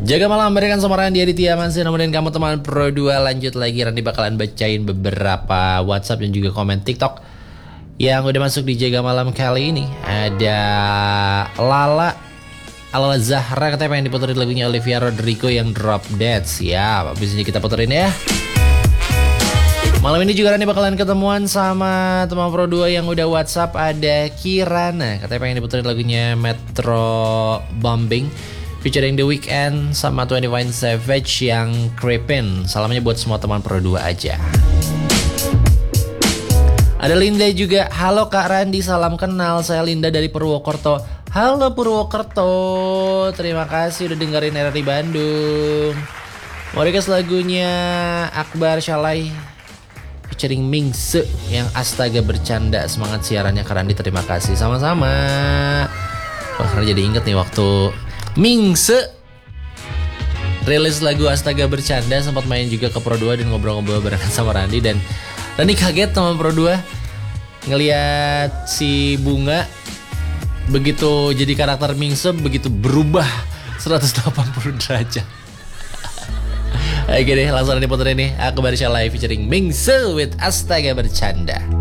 Jaga malam berikan sama Randy Aditya masih nemenin kamu teman Pro 2. Lanjut lagi, Randy bakalan bacain beberapa WhatsApp dan juga komen TikTok yang udah masuk di Jaga Malam kali ini. Ada Lala Zahra katanya pengen diputerin lagunya Olivia Rodrigo yang Drop Dead. Siap, abis ini kita puterin ya. Malam ini juga Randy bakalan ketemuan sama teman Pro 2 yang udah WhatsApp. Ada Kirana katanya pengen diputerin lagunya Metro Bombing featuring The Weeknd sama 21 Savage yang Creepin'. Salamnya buat semua teman Pro 2 aja. Ada Linda juga. Halo Kak Randy, salam kenal. Saya Linda dari Purwokerto. Halo Purwokerto, terima kasih udah dengerin RRI Bandung. Mau request lagunya Akbar Shalai featuring Mingse yang astaga bercanda. Semangat siarannya Kak Randy, terima kasih. Sama-sama. Wah, karena jadi inget nih waktu Mingse rilis lagu Astaga Bercanda, sempat main juga ke Pro 2 dan ngobrol-ngobrol barengan sama Randy. Dan Randy kaget sama Pro 2 ngeliat si Bunga begitu jadi karakter Mingse, begitu berubah 180 derajat. Oke deh, langsung Randy puterin nih Akbar Shalai featuring Mingse with Astaga Bercanda.